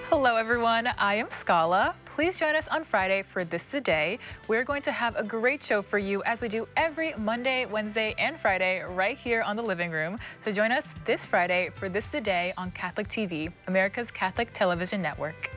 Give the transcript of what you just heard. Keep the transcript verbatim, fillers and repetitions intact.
Hello everyone, I am Scala. Please join us on Friday for This the Day. We're going to have a great show for you as we do every Monday, Wednesday, and Friday right here on The Living Room. So join us this Friday for This the Day on Catholic T V, America's Catholic Television Network.